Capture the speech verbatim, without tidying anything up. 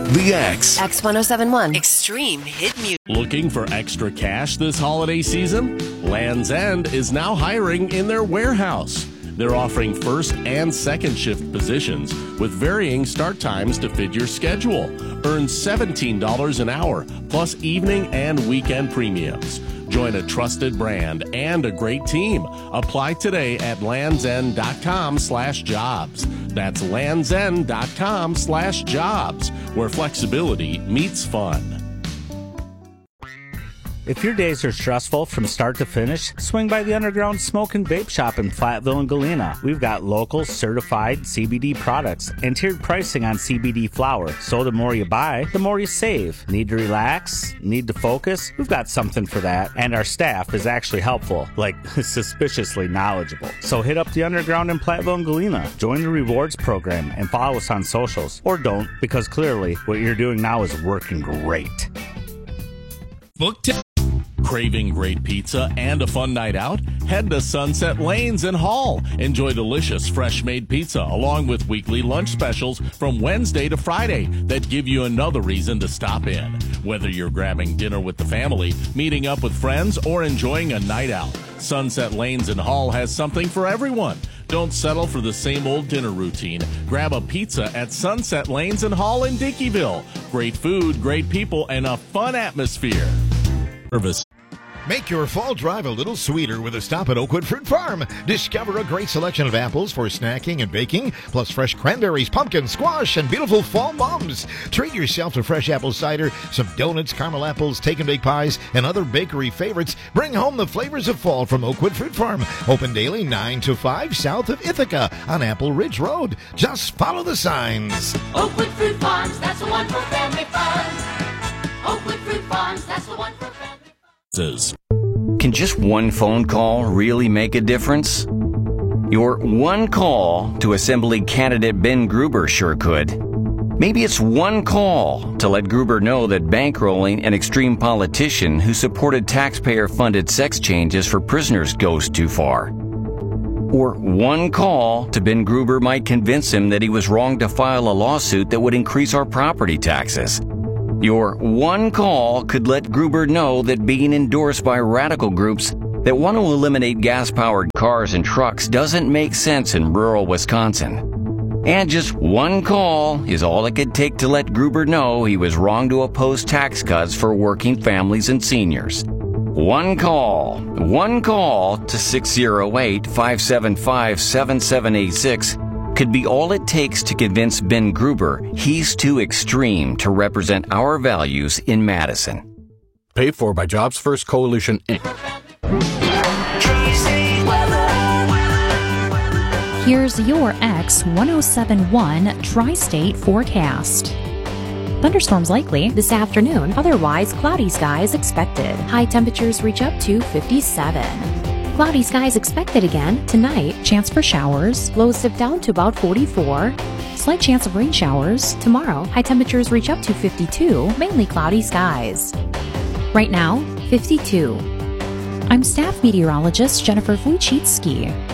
The X. X ten seventy-one. Extreme hit music. Looking for extra cash this holiday season? Land's End is now hiring in their warehouse. They're offering first and second shift positions with varying start times to fit your schedule. Earn seventeen dollars an hour, plus evening and weekend premiums. Join a trusted brand and a great team. Apply today at landsend.com slash jobs. That's landsend.com slash jobs, where flexibility meets fun. If your days are stressful from start to finish, swing by the Underground Smoke and Vape Shop in Flatville and Galena. We've got local, certified C B D products and tiered pricing on C B D flower. So the more you buy, the more you save. Need to relax? Need to focus? We've got something for that. And our staff is actually helpful, like suspiciously knowledgeable. So hit up the Underground in Platteville and Galena. Join the rewards program and follow us on socials. Or don't, because clearly what you're doing now is working great. Book tip. Craving great pizza and a fun night out? Head to Sunset Lanes in Hall. Enjoy delicious fresh-made pizza along with weekly lunch specials from Wednesday to Friday that give you another reason to stop in. Whether you're grabbing dinner with the family, meeting up with friends, or enjoying a night out, Sunset Lanes in Hall has something for everyone. Don't settle for the same old dinner routine. Grab a pizza at Sunset Lanes in Hall in Dickeyville. Great food, great people, and a fun atmosphere. Service. Make your fall drive a little sweeter with a stop at Oakwood Fruit Farm. Discover a great selection of apples for snacking and baking, plus fresh cranberries, pumpkin, squash, and beautiful fall mums. Treat yourself to fresh apple cider, some donuts, caramel apples, take and bake pies, and other bakery favorites. Bring home the flavors of fall from Oakwood Fruit Farm. Open daily nine to five south of Ithaca on Apple Ridge Road. Just follow the signs. Oakwood Fruit Farms, that's the one for family fun. Oakwood Fruit Farms, that's the one for family fun. Can just one phone call really make a difference? Your one call to Assembly candidate Ben Gruber sure could. Maybe it's one call to let Gruber know that bankrolling an extreme politician who supported taxpayer-funded sex changes for prisoners goes too far. Or one call to Ben Gruber might convince him that he was wrong to file a lawsuit that would increase our property taxes. Your one call could let Gruber know that being endorsed by radical groups that want to eliminate gas-powered cars and trucks doesn't make sense in rural Wisconsin. And just one call is all it could take to let Gruber know he was wrong to oppose tax cuts for working families and seniors. One call, one call to six oh eight, five seven five, seven seven eight six could be all it takes to convince Ben Gruber he's too extreme to represent our values in Madison. Paid for by Jobs First Coalition, Incorporated. Here's your X ten seventy-one Tri-State forecast. Thunderstorms likely this afternoon, otherwise cloudy skies expected. High temperatures reach up to fifty-seven. Cloudy skies expected again tonight. Chance for showers. Lows dip down to about forty-four. Slight chance of rain showers. Tomorrow, high temperatures reach up to fifty-two. Mainly cloudy skies. Right now, fifty-two. I'm staff meteorologist Jennifer Wojcicki.